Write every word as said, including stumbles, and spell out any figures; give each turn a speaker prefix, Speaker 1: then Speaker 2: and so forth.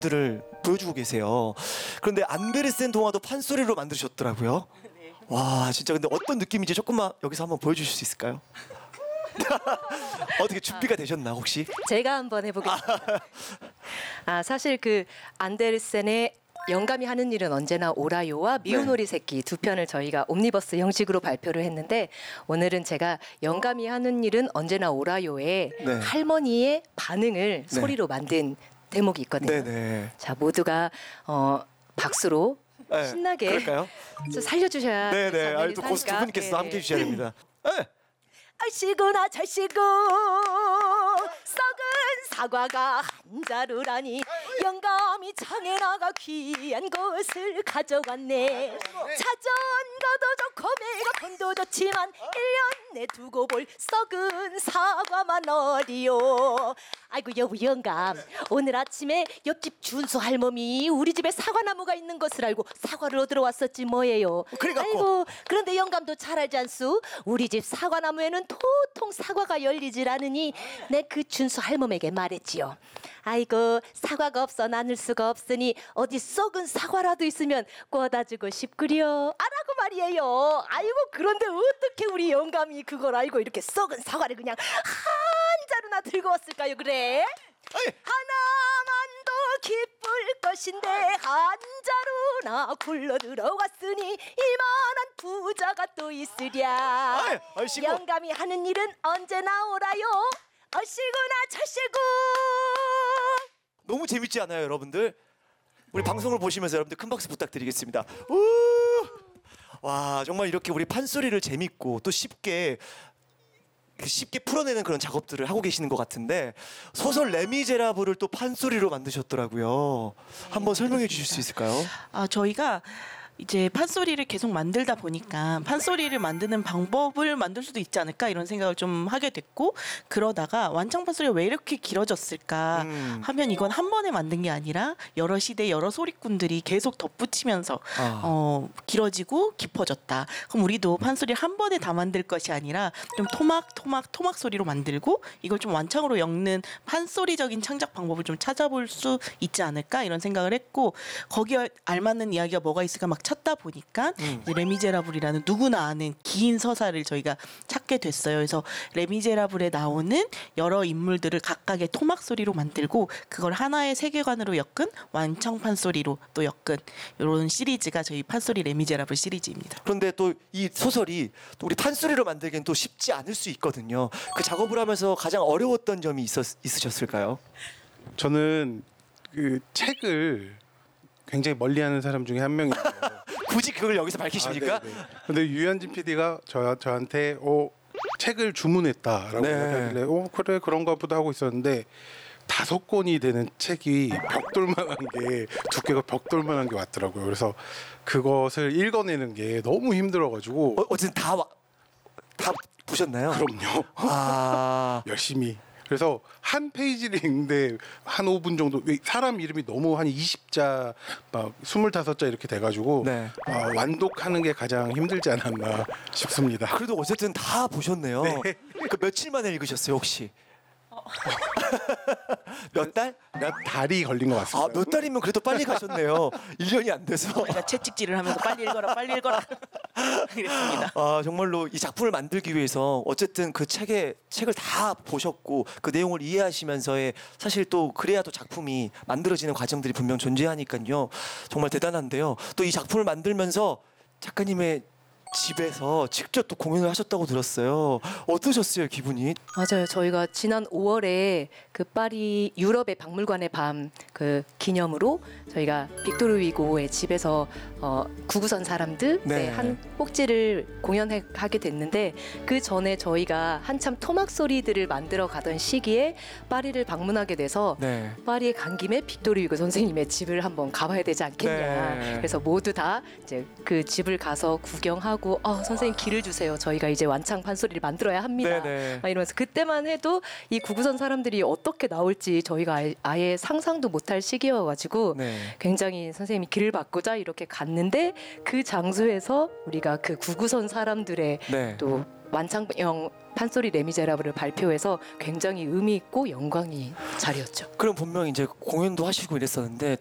Speaker 1: 들을 보여주고 계세요. 그런데 안데르센 동화도 판소리로 만드셨더라고요.
Speaker 2: 네.
Speaker 1: 와 진짜 근데 어떤 느낌인지 조금만 여기서 한번 보여주실 수 있을까요? 어떻게 준비가 되셨나 혹시?
Speaker 2: 제가 한번 해보겠습니다. 아 사실 그 안데르센의 영감이 하는 일은 언제나 오라요와 미운
Speaker 1: 네.
Speaker 2: 오리 새끼 두 편을 저희가 옴니버스 형식으로 발표를 했는데 오늘은 제가 영감이 하는 일은 언제나 오라요의
Speaker 1: 네.
Speaker 2: 할머니의 반응을
Speaker 1: 네.
Speaker 2: 소리로 만든 대목이 있거든요.
Speaker 1: 네네.
Speaker 2: 자 모두가 어, 박수로
Speaker 1: 네,
Speaker 2: 신나게
Speaker 1: 그럴까요?
Speaker 2: 좀 살려주셔야
Speaker 1: 네네.
Speaker 2: 장면이
Speaker 1: 아니 또 고수 두
Speaker 2: 사니까.
Speaker 1: 분께서
Speaker 2: 네네.
Speaker 1: 함께 해주셔야 됩니다. 네.
Speaker 2: 얼씨구나 절씨구 썩은 사과가 한 자루라니 영감이 장에 나가 귀한 것을 가져갔네. 자전거도 좋고 메가폰도 좋지만 일 년내 두고 볼 썩은 사과만 어디요. 아이고 여보 영감 오늘 아침에 옆집 준수 할멈이 우리 집에 사과나무가 있는 것을 알고 사과를 얻으러 왔었지 뭐예요.
Speaker 1: 그래갖고.
Speaker 2: 아이고 그런데 영감도 잘 알지 않소? 우리 집 사과나무에는 도통 사과가 열리질 않으니 내 그 준수 할멈에게 말했지요. 아이고 사과가 없어 나눌 수가 없으니 어디 썩은 사과라도 있으면 꿔다주고 싶구려 아라고 말이에요. 아이고 그런데 어떻게 우리 영감이 그걸 알고 이렇게 썩은 사과를 그냥 한 자루나 들고 왔을까요? 그래?
Speaker 1: 아이.
Speaker 2: 하나만 더 기쁠 것인데 한 자루나 굴러 들어왔으니 이만한 부자가 또 있으랴.
Speaker 1: 아이, 얼씨구.
Speaker 2: 영감이 하는 일은 언제나 오라요. 얼씨구나 철씨구.
Speaker 1: 너무 재밌지 않아요, 여러분들? 우리 방송을 보시면서 여러분들 큰 박수 부탁드리겠습니다. 우! 와 정말 이렇게 우리 판소리를 재밌고 또 쉽게 쉽게 풀어내는 그런 작업들을 하고 계시는 것 같은데 소설 레미제라블을 또 판소리로 만드셨더라고요. 한번 설명해 주실 수 있을까요?
Speaker 3: 아, 저희가 이제 판소리를 계속 만들다 보니까 판소리를 만드는 방법을 만들 수도 있지 않을까 이런 생각을 좀 하게 됐고 그러다가 완창 판소리가 왜 이렇게 길어졌을까
Speaker 1: 음.
Speaker 3: 하면 이건 한 번에 만든 게 아니라 여러 시대 여러 소리꾼들이 계속 덧붙이면서
Speaker 1: 아.
Speaker 3: 어, 길어지고 깊어졌다. 그럼 우리도 판소리를 한 번에 다 만들 것이 아니라 좀 토막 토막 토막 소리로 만들고 이걸 좀 완창으로 엮는 판소리적인 창작 방법을 좀 찾아볼 수 있지 않을까 이런 생각을 했고 거기에 알맞는 이야기가 뭐가 있을까 막 찾다 보니까
Speaker 1: 음.
Speaker 3: 이제 레미제라블이라는 누구나 아는 긴 서사를 저희가 찾게 됐어요. 그래서 레미제라블에 나오는 여러 인물들을 각각의 토막 소리로 만들고 그걸 하나의 세계관으로 엮은 완창 판소리로 또 엮은 이런 시리즈가 저희 판소리 레미제라블 시리즈입니다.
Speaker 1: 그런데 또 이 소설이 또 우리 판소리로 만들기엔 또 쉽지 않을 수 있거든요. 그 작업을 하면서 가장 어려웠던 점이 있었, 있으셨을까요?
Speaker 4: 저는 그 책을 굉장히 멀리하는 사람 중에 한 명이에요.
Speaker 1: 굳이 그걸 여기서 밝히십니까?
Speaker 4: 아, 네네. 근데 유현진 피디가 저 저한테 어 책을 주문했다라고
Speaker 1: 네.
Speaker 4: 하길래 어 그래 그런가 보다 하고 있었는데 다섯 권이 되는 책이 벽돌만한 게 두께가 벽돌만한 게 왔더라고요. 그래서 그것을 읽어내는 게 너무 힘들어가지고
Speaker 1: 어, 어쨌든 다, 와, 다 보셨나요?
Speaker 4: 그럼요.
Speaker 1: 아,
Speaker 4: 열심히. 그래서 한 페이지를 읽는데 한 오 분 정도 사람 이름이 너무 한 이십 자 막 스물다섯 자 이렇게 돼가지고
Speaker 1: 네.
Speaker 4: 아, 완독하는 게 가장 힘들지 않았나 싶습니다.
Speaker 1: 그래도 어쨌든 다 보셨네요.
Speaker 4: 네.
Speaker 1: 그 며칠 만에 읽으셨어요 혹시? 몇 달?
Speaker 4: 몇 달이 걸린 것 같습니다.
Speaker 1: 아, 몇 달이면 그래도 빨리 가셨네요. 일 년이 안 돼서.
Speaker 3: 제가 채찍질을 하면서 빨리 읽어라 빨리 읽어라 그랬습니다.
Speaker 1: 아, 정말로 이 작품을 만들기 위해서 어쨌든 그 책에 책을 다 보셨고 그 내용을 이해하시면서의 사실 또 그래야 또 작품이 만들어지는 과정들이 분명 존재하니까요. 정말 대단한데요. 또 이 작품을 만들면서 작가님의 집에서 직접 또 공연을 하셨다고 들었어요. 어떠셨어요, 기분이?
Speaker 2: 맞아요. 저희가 지난 오월에 그 파리 유럽의 박물관의 밤 그 기념으로 저희가 빅토르 위고의 집에서 어, 구구선 사람들
Speaker 1: 네.
Speaker 2: 네, 한 꼭지를 공연하게 됐는데 그 전에 저희가 한참 토막 소리들을 만들어 가던 시기에 파리를 방문하게 돼서
Speaker 1: 네.
Speaker 2: 파리에 간 김에 빅토르 위고 선생님의 집을 한번 가봐야 되지 않겠냐.
Speaker 1: 네.
Speaker 2: 그래서 모두 다 이제 그 집을 가서 구경하고 어, 선생님 길을 주세요. 저희가 이제 완창 판소리를 만들어야 합니다.
Speaker 1: 네네.
Speaker 2: 막 이러면서 그때만 해도 이 구구선 사람들이 어떻게 나올지 저희가 아예, 아예 상상도 못할 시기여가지고
Speaker 1: 네.
Speaker 2: 굉장히 선생님이 길을 바꾸자 이렇게 갔는데 그 장소에서 우리가 그 구구선 사람들의
Speaker 1: 네.
Speaker 2: 또 완창형 판소리 레미제라블을 발표해서 굉장히 의미 있고 영광이 자리였죠.
Speaker 1: 그럼 분명히 이제 공연도 하시고 이랬었는데